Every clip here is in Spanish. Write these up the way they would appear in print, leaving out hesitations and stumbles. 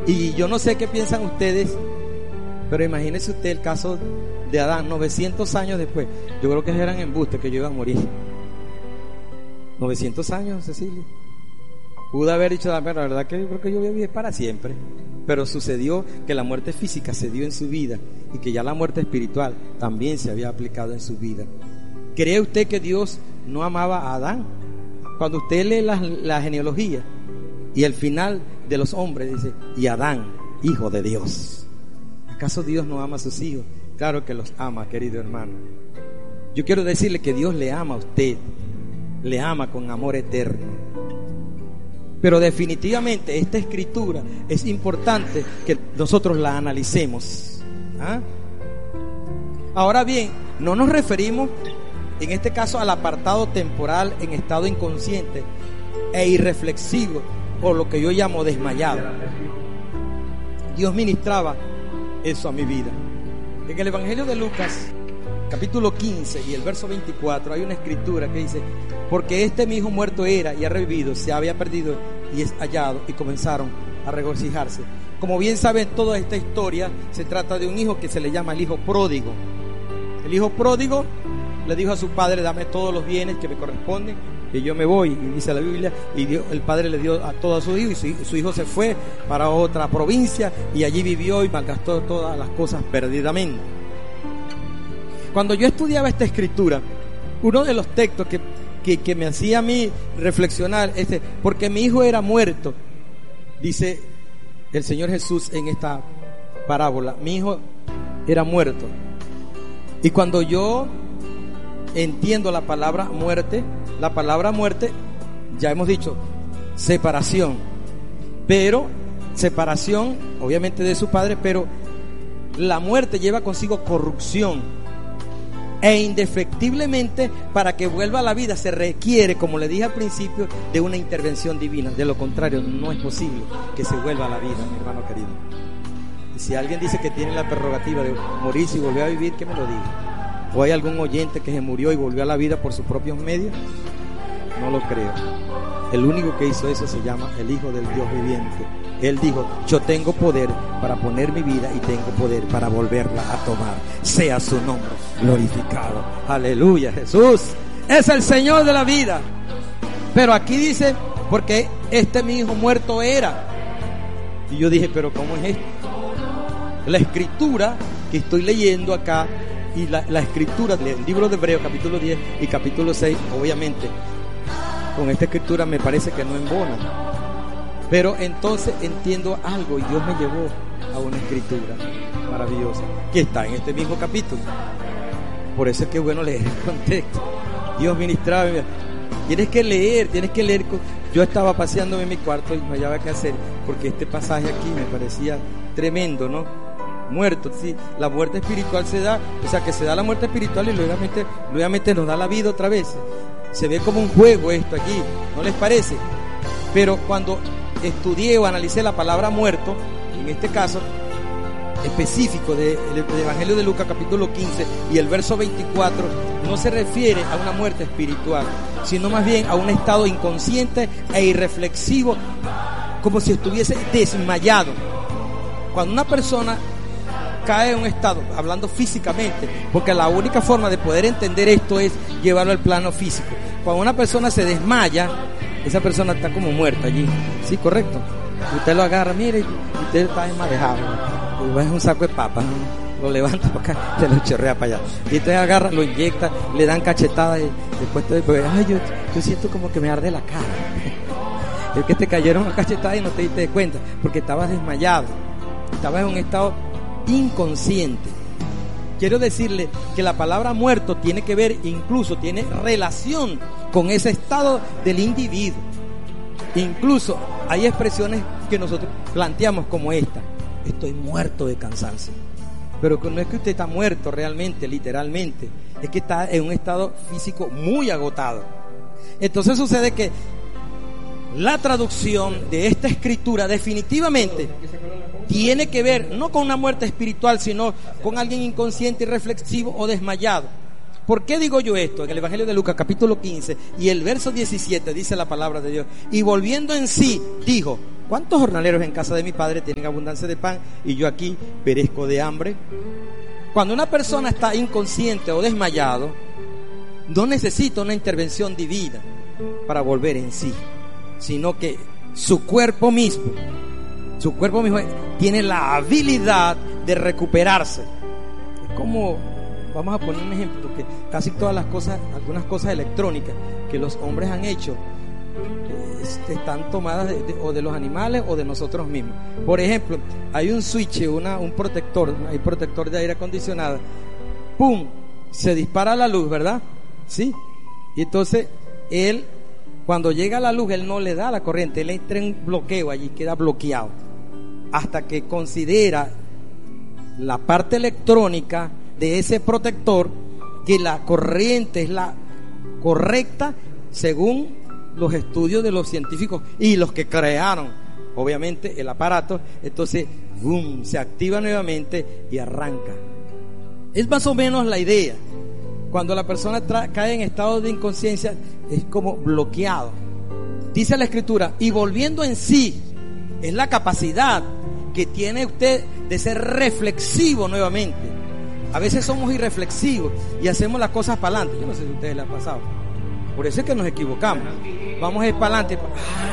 Y yo no sé qué piensan ustedes, pero imagínense usted el caso de Adán, 900 años después. Yo creo que eran embustes, que yo iba a morir. 900 años, Cecilia. Pudo haber dicho, la verdad que yo creo que yo voy a vivir para siempre. Pero sucedió que la muerte física se dio en su vida y que ya la muerte espiritual también se había aplicado en su vida. ¿Cree usted que Dios no amaba a Adán? Cuando usted lee la genealogía y el final de los hombres dice, y Adán, hijo de Dios. ¿Acaso Dios no ama a sus hijos? Claro que los ama, querido hermano. Yo quiero decirle que Dios le ama a usted, le ama con amor eterno. Pero definitivamente esta escritura es importante que nosotros la analicemos. Ahora bien, no nos referimos en este caso al apartado temporal en estado inconsciente e irreflexivo, o lo que yo llamo desmayado. Dios ministraba eso a mi vida. En el Evangelio de Lucas, capítulo 15 y el verso 24, hay una escritura que dice: porque mi hijo muerto era y ha revivido, se había perdido y es hallado, y comenzaron a regocijarse. Como bien saben, toda esta historia se trata de un hijo que se le llama el hijo pródigo. El hijo pródigo le dijo a su padre: dame todos los bienes que me corresponden, que yo me voy. Y dice la Biblia, y el padre le dio a todo a su hijo, y su hijo se fue para otra provincia y allí vivió y malgastó todas las cosas perdidamente. Cuando yo estudiaba esta escritura, uno de los textos que me hacía a mí reflexionar, porque mi hijo era muerto, dice el Señor Jesús en esta parábola, mi hijo era muerto. Y cuando yo entiendo la palabra muerte, ya hemos dicho, separación, pero separación obviamente de su padre, pero la muerte lleva consigo corrupción. E indefectiblemente, para que vuelva a la vida se requiere, como le dije al principio, de una intervención divina. De lo contrario, no es posible que se vuelva a la vida, mi hermano querido. Y si alguien dice que tiene la prerrogativa de morirse y volver a vivir, que me lo diga. ¿O hay algún oyente que se murió y volvió a la vida por sus propios medios? No lo creo. El único que hizo eso se llama el Hijo del Dios viviente. Él dijo: yo tengo poder para poner mi vida y tengo poder para volverla a tomar. Sea su nombre glorificado. Aleluya. Jesús es el Señor de la vida. Pero aquí dice: porque mi hijo muerto era. Y yo dije: pero ¿cómo es esto? La escritura que estoy leyendo acá, y la escritura del libro de Hebreos capítulo 10 y capítulo 6, obviamente con esta escritura me parece que no embona. Pero entonces entiendo algo, y Dios me llevó a una escritura maravillosa que está en este mismo capítulo. Por eso es que es bueno leer el contexto. Dios ministraba, tienes que leer. Yo estaba paseándome en mi cuarto y no hallaba qué hacer, porque este pasaje aquí me parecía tremendo, ¿no? Muerto, sí, la muerte espiritual se da, o sea que se da la muerte espiritual y luego nos da la vida otra vez. Se ve como un juego esto aquí, ¿no les parece? Pero cuando estudié o analicé la palabra muerto, en este caso específico del Evangelio de Lucas capítulo 15 y el verso 24, no se refiere a una muerte espiritual, sino más bien a un estado inconsciente e irreflexivo, como si estuviese desmayado. Cuando una persona cae en un estado, hablando físicamente, porque la única forma de poder entender esto es llevarlo al plano físico. Cuando una persona se desmaya, esa persona está como muerta allí, ¿sí? Correcto. Usted lo agarra, mire, y usted está desmayado, es un saco de papas, ¿no? Lo levanta para acá, te lo chorrea para allá, y usted agarra, lo inyecta, le dan cachetadas, y después yo siento como que me arde la cara. Es que te cayeron a cachetadas y no te diste cuenta, porque estabas desmayado, estabas en un estado inconsciente. Quiero decirle que la palabra muerto tiene que ver, incluso tiene relación con ese estado del individuo. Incluso hay expresiones que nosotros planteamos como esta: estoy muerto de cansancio. Pero no es que usted está muerto realmente, literalmente, es que está en un estado físico muy agotado. Entonces sucede que la traducción de esta escritura definitivamente tiene que ver no con una muerte espiritual, sino con alguien inconsciente, irreflexivo o desmayado. ¿Por qué digo yo esto? En el Evangelio de Lucas capítulo 15 y el verso 17 dice la palabra de Dios: y volviendo en sí dijo: ¿cuántos jornaleros en casa de mi padre tienen abundancia de pan y yo aquí perezco de hambre? Cuando una persona está inconsciente o desmayado, no necesita una intervención divina para volver en sí, sino que su cuerpo mismo tiene la habilidad de recuperarse. Es como, vamos a poner un ejemplo, que casi todas las cosas, algunas cosas electrónicas que los hombres han hecho, están tomadas o de los animales o de nosotros mismos. Por ejemplo, hay un switch, un protector, hay protector de aire acondicionado, ¡pum!, se dispara la luz, ¿verdad? ¿Sí? Y entonces él, cuando llega la luz, él no le da la corriente, él entra en bloqueo, allí queda bloqueado hasta que considera la parte electrónica de ese protector que la corriente es la correcta según los estudios de los científicos y los que crearon obviamente el aparato. Entonces boom, se activa nuevamente y arranca. Es más o menos la idea. Cuando la persona cae en estado de inconsciencia, es como bloqueado. Dice la Escritura, y volviendo en sí, es la capacidad que tiene usted de ser reflexivo nuevamente. A veces somos irreflexivos y hacemos las cosas para adelante. Yo no sé si a ustedes les ha pasado. Por eso es que nos equivocamos. Vamos a ir para adelante.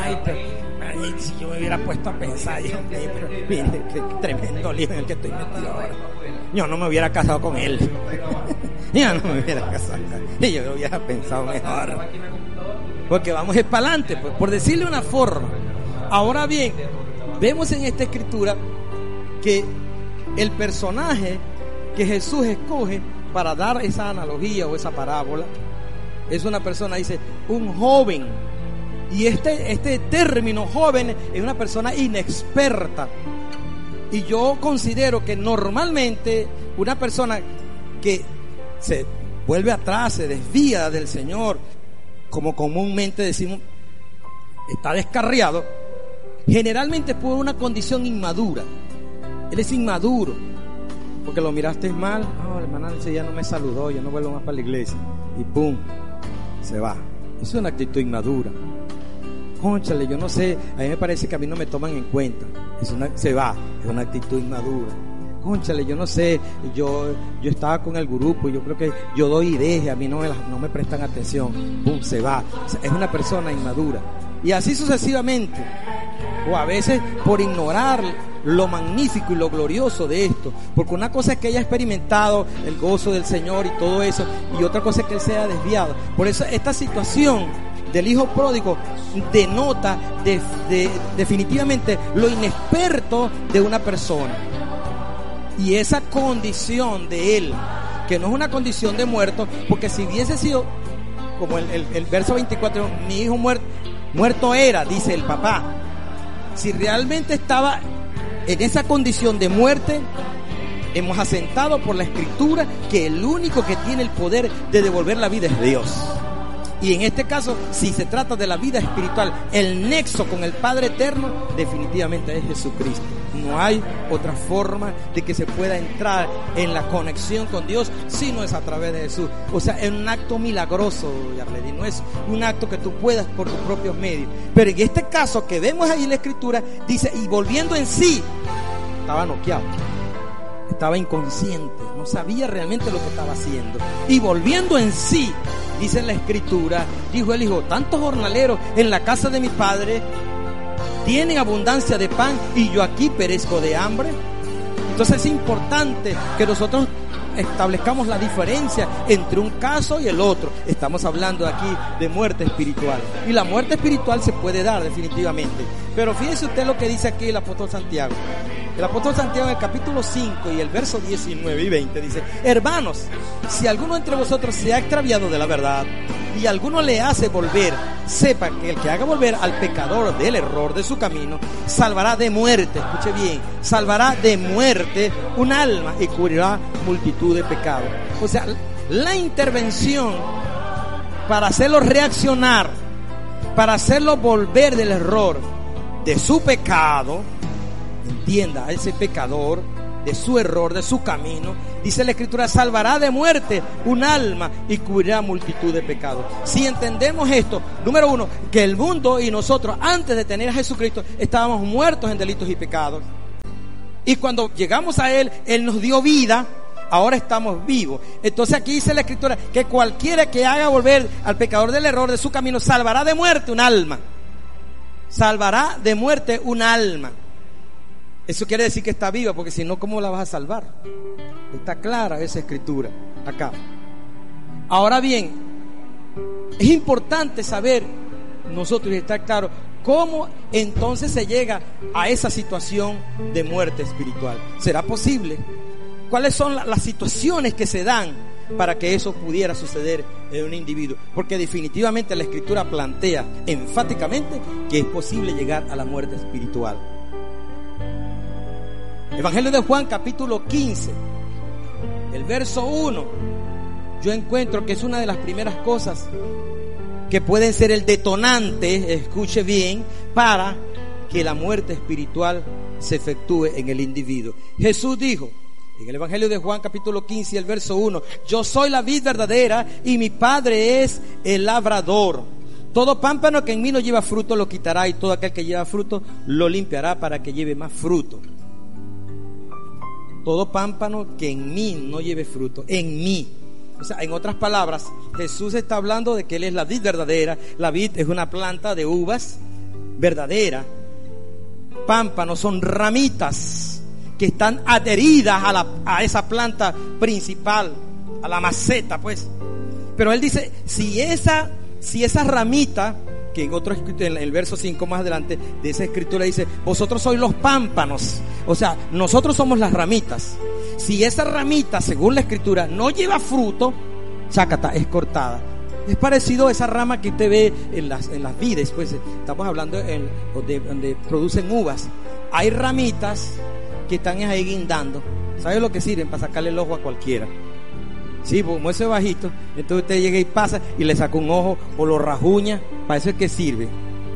Ay, si yo me hubiera puesto a pensar, yo, pero mire, qué tremendo lío en el que estoy metido ahora. Yo no me hubiera casado con él. Yo no me hubiera casado. Y yo hubiera pensado mejor. Porque vamos a ir para adelante, pues, por decirle una forma. Ahora bien, vemos en esta escritura que el personaje que Jesús escoge para dar esa analogía o esa parábola es una persona, dice, un joven. Y este término joven es una persona inexperta. Y yo considero que normalmente una persona que se vuelve atrás, se desvía del Señor, como comúnmente decimos, está descarriado, generalmente es por una condición inmadura. Él es inmaduro, porque lo miraste mal. No, hermana, ese día no me saludó, yo no vuelvo más para la iglesia. Y pum, se va. Es una actitud inmadura. Cónchale, yo no sé, a mí me parece que a mí no me toman en cuenta. Se va, es una actitud inmadura. Cónchale, yo no sé, yo estaba con el grupo, yo creo que yo doy ideas, a mí no me prestan atención. Pum, se va. Es una persona inmadura. Y así sucesivamente. O a veces por ignorar lo magnífico y lo glorioso de esto. Porque una cosa es que haya experimentado el gozo del Señor y todo eso, y otra cosa es que él sea desviado. Por eso esta situación del hijo pródigo denota definitivamente lo inexperto de una persona. Y esa condición de él, que no es una condición de muerto, porque si hubiese sido como el verso 24, mi hijo muerto era, dice el papá. Si realmente estaba en esa condición de muerte, hemos asentado por la Escritura que el único que tiene el poder de devolver la vida es Dios. Y en este caso, si se trata de la vida espiritual, el nexo con el Padre Eterno definitivamente es Jesucristo. No hay otra forma de que se pueda entrar en la conexión con Dios si no es a través de Jesús. O sea, es un acto milagroso, Yarledi, no es un acto que tú puedas por tus propios medios. Pero en este caso que vemos ahí en la Escritura, dice, y volviendo en sí, estaba noqueado, estaba inconsciente, no sabía realmente lo que estaba haciendo. Y volviendo en sí, dice la Escritura, dijo el hijo, tantos jornaleros en la casa de mi padre tienen abundancia de pan y yo aquí perezco de hambre. Entonces es importante que nosotros establezcamos la diferencia entre un caso y el otro. Estamos hablando aquí de muerte espiritual, y la muerte espiritual se puede dar definitivamente. Pero fíjese usted lo que dice aquí el apóstol Santiago. El apóstol Santiago en el capítulo 5 y el verso 19 y 20 dice: hermanos, si alguno entre vosotros se ha extraviado de la verdad y alguno le hace volver, sepa que el que haga volver al pecador del error de su camino, salvará de muerte, escuche bien, salvará de muerte un alma y cubrirá multitud de pecados. O sea, la intervención para hacerlo reaccionar, para hacerlo volver del error de su pecado, entienda, a ese pecador de su error, de su camino. Dice la Escritura, salvará de muerte un alma y cubrirá multitud de pecados. Si entendemos esto, número uno, que el mundo y nosotros antes de tener a Jesucristo estábamos muertos en delitos y pecados. Y cuando llegamos a Él, Él nos dio vida. Ahora estamos vivos. Entonces aquí dice la Escritura que cualquiera que haga volver al pecador del error de su camino salvará de muerte un alma. Salvará de muerte un alma. Eso quiere decir que está viva, porque si no, ¿cómo la vas a salvar? Está clara esa Escritura acá. Ahora bien, es importante saber nosotros y estar claro cómo entonces se llega a esa situación de muerte espiritual. ¿Será posible? ¿Cuáles son las situaciones que se dan para que eso pudiera suceder en un individuo? Porque definitivamente la Escritura plantea enfáticamente que es posible llegar a la muerte espiritual. Evangelio de Juan, capítulo 15, el verso 1, yo encuentro que es una de las primeras cosas que pueden ser el detonante, escuche bien, para que la muerte espiritual se efectúe en el individuo. Jesús dijo en el Evangelio de Juan, capítulo 15, el verso 1, yo soy la vid verdadera y mi Padre es el labrador. Todo pámpano que en mí no lleva fruto lo quitará, y todo aquel que lleva fruto lo limpiará para que lleve más fruto. Todo pámpano que en mí no lleve fruto, en mí. O sea, en otras palabras, Jesús está hablando de que Él es la vid verdadera. La vid es una planta de uvas verdadera. Pámpanos son ramitas que están adheridas a esa planta principal, a la maceta, pues. Pero Él dice, si esa ramita, que en otro escrito, en el verso 5 más adelante de esa escritura dice, vosotros sois los pámpanos. O sea, nosotros somos las ramitas. Si esa ramita, según la Escritura, no lleva fruto, chácata, es cortada. Es parecido a esa rama que usted ve en las vides, pues estamos hablando donde producen uvas. Hay ramitas que están ahí guindando. ¿Sabe lo que sirven? Para sacarle el ojo a cualquiera. Sí, como ese bajito, entonces usted llega y pasa y le saca un ojo o lo rajuña. Para eso es que sirve.